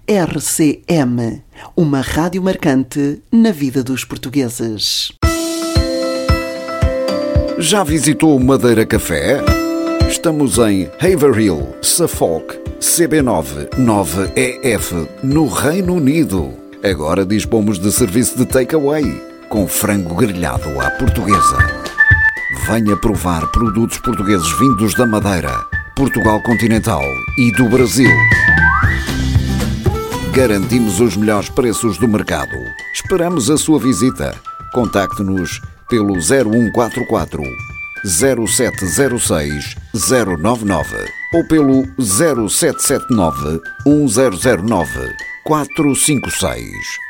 RCM, uma rádio marcante na vida dos portugueses. Já visitou o Madeira Café? Estamos em Haverhill, Suffolk, CB9 9EF, no Reino Unido. Agora dispomos de serviço de takeaway, com frango grelhado à portuguesa. Venha provar produtos portugueses vindos da Madeira, Portugal continental e do Brasil. Garantimos os melhores preços do mercado. Esperamos a sua visita. Contacte-nos pelo 0144 0706 099 ou pelo 0779 1009 456.